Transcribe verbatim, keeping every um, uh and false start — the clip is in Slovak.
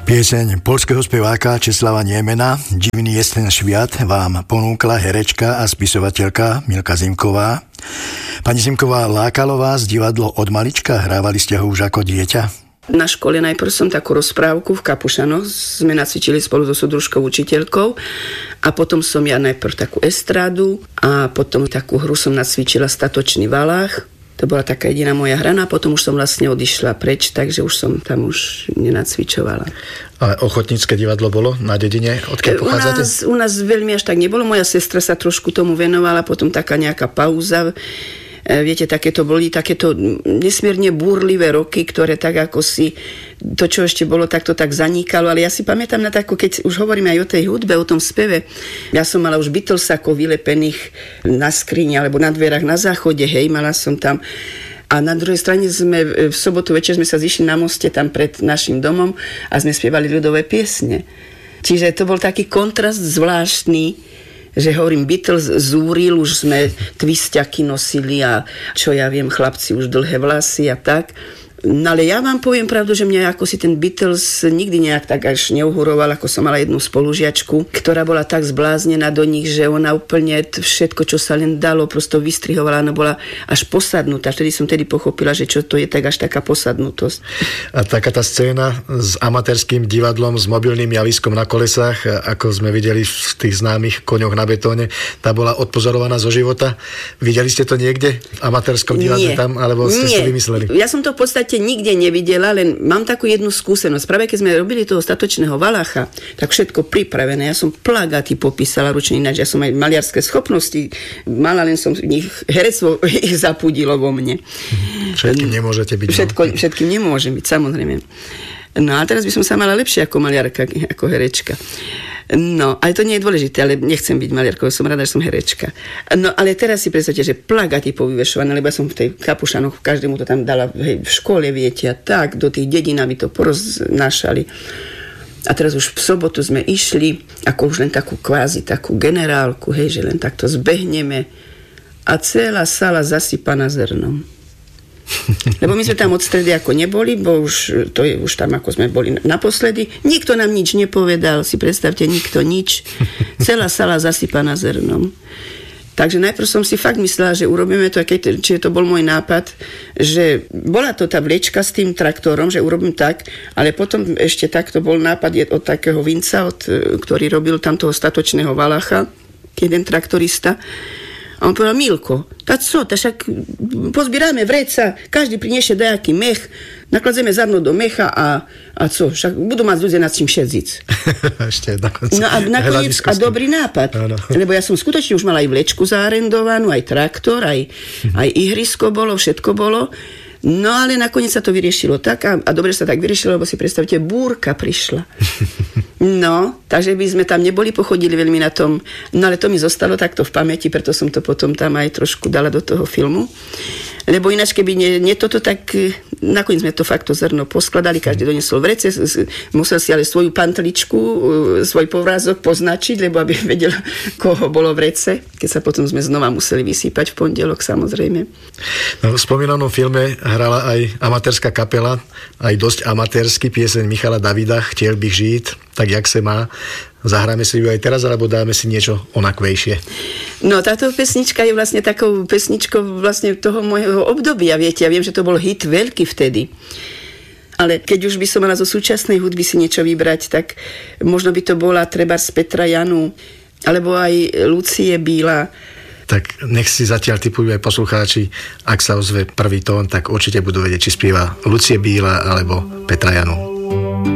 Pieseň poľského speváka Česlava Niemena Divný jest ten šviat vám ponúkla herečka a spisovateľka Milka Zimková. Pani Zimková, lákalo vás divadlo od malička? Hrávali ste ho už ako dieťa? Na škole najprv som takú rozprávku v Kapušanoch sme nacvičili spolu so súdružkou učiteľkou a potom som ja najprv takú estrádu a potom takú hru som nacvičila Statočný Valách. To bola taká jediná moja hra, a potom už som vlastne odišla preč, takže už som tam už nenacvičovala. Ale ochotnícke divadlo bolo na dedine? Odkiaľ pochádzate? U nás, u nás veľmi až tak nebolo. Moja sestra sa trošku tomu venovala, potom taká nejaká pauza. Viete, takéto boli takéto nesmierne búrlivé roky, ktoré tak ako si to, čo ešte bolo, tak to tak zanikalo, ale ja si pamätám na takú, keď už hovoríme aj o tej hudbe, o tom speve, ja som mala už Beatlesakov vylepených na skrini alebo na dverách na záchode, hej, mala som tam. A na druhej strane sme v sobotu večer sme sa zišli na moste tam pred našim domom a sme spievali ľudové piesne. Čiže to bol taký kontrast zvláštny, že hovorím, Beatles zúril, už sme twistiaky nosili a čo ja viem, chlapci už dlhé vlasy a tak. No ale ja vám poviem pravdu, že mňa ako si ten Beatles nikdy nejak tak až neuhuroval, ako som mala jednu spolužiačku, ktorá bola tak zbláznená do nich, že ona úplne všetko, čo sa len dalo, prosto vystrihovala, ona bola až posadnutá. Vtedy som tedy pochopila, že čo to je tak až taká posadnutosť. A taká tá scéna s amatérským divadlom, s mobilným javiskom na kolesách, ako sme videli v tých známych Koňoch na betóne, tá bola odpozorovaná zo života. Videli ste to niekde v amatérskom divadle tam, alebo ste Nie. si to vymysleli? Ja som to v podstate nikde nevidela, len mám takú jednu skúsenosť. Práve keď sme robili toho Statočného Valacha, tak všetko pripravené. Ja som plagáty popísala ručne, ináč ja som aj maliarské schopnosti mala, len som v nich herectvo ich zapudilo vo mne. Všetkým nemôžete byť. Všetko, všetkým nemôžem byť, samozrejme. No a teraz by som sa mala lepšie ako maliarka, ako herečka. No, ale to nie je dôležité, ale nechcem byť maliarkou, som rada, že som herečka. No, ale teraz si predstavte, že plagáty povyvešované, lebo ja som v tej Kapušanoch, každému to tam dala, hej, v škole, viete, a tak, do tých dedín, aby to poroznášali. A teraz už v sobotu sme išli, ako už len takú kvázi, takú generálku, hej, že len takto zbehneme a celá sala zasypaná zrnom. Lebo my sme tam od stredy ako neboli, bo už, to je už tam ako sme boli naposledy. Nikto nám nič nepovedal, si predstavte, nikto nič. Celá sala zasypaná zrnom. Takže najprv som si fakt myslela, že urobíme to, keď, čiže to bol môj nápad, že bola to tá vliečka s tým traktorom, že urobím tak, ale potom ešte takto bol nápad od takého Vinca, od, ktorý robil tam toho Statočného Valacha, jeden traktorista. A on povedal, Milko, tak co, tak však pozbierame vreca, každý priniesie dajaký mech, nakladzeme zrno do mecha a, a co, však budú mať ľudia nad čím šedziť. Ešte dokonca. No a nakoniec, a dobrý nápad, ano. Lebo ja som skutočne už mala aj vlečku zaarendovanú, aj traktor, aj, aj ihrisko bolo, všetko bolo. No ale nakoniec sa to vyriešilo tak a, a dobre sa tak vyriešilo, lebo si predstavte, búrka prišla. No, takže by sme tam neboli, pochodili veľmi na tom, no ale to mi zostalo takto v pamäti, preto som to potom tam aj trošku dala do toho filmu. Lebo ináč, keby nie, nie toto, tak nakoniec sme to fakt to zrno poskladali, každý doniesol vrece, musel si ale svoju pantličku, svoj povrázok poznačiť, lebo aby vedel, koho bolo vrece, keď sa potom sme znova museli vysýpať v pondelok, samozrejme. No, v spomínanom filme hrala aj amatérska kapela, aj dosť amatérsky, pieseň Michala Davida, Chtiel bych žít, tak jak se má. Zahráme si ju aj teraz, alebo dáme si niečo onakvejšie? No, táto pesnička je vlastne takou pesničkou vlastne toho môjho obdobia, viete. Ja viem, že to bol hit veľký vtedy. Ale keď už by som mala zo súčasnej hudby si niečo vybrať, tak možno by to bola treba z Petra Janu, alebo aj Lucie Bíla. Tak nech si zatiaľ tipujú aj poslucháči, ak sa ozve prvý tón, tak určite budú vedieť, či spieva Lucie Bíla alebo Petra Janu.